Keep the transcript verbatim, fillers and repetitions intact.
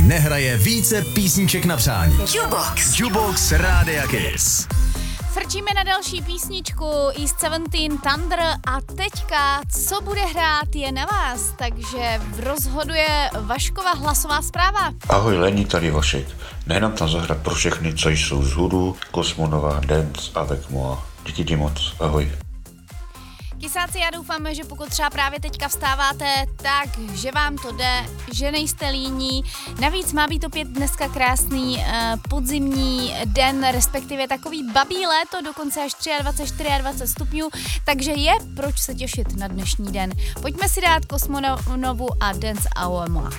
nehraje více písniček na přání. Jukebox. Jukebox Rádia Kiss. Frčíme na další písničku East Seventeen Thunder a teďka, co bude hrát, je na vás, takže rozhoduje Vaškova hlasová zpráva. Ahoj, Lení, tady Vašek. Nehnám tam zahrát pro všechny, co jsou z Hudu, Kosmonova, Dance a Vekmoa. Díky ti moc, ahoj. Kysáci, já doufám, že pokud třeba právě teďka vstáváte, tak, že vám to jde, že nejste líní. Navíc má být opět dneska krásný uh, podzimní den, respektive takový babí léto, dokonce až dvacet tři až dvacet čtyři stupňů, takže je proč se těšit na dnešní den. Pojďme si dát Kosmonovu a Dance a Moi.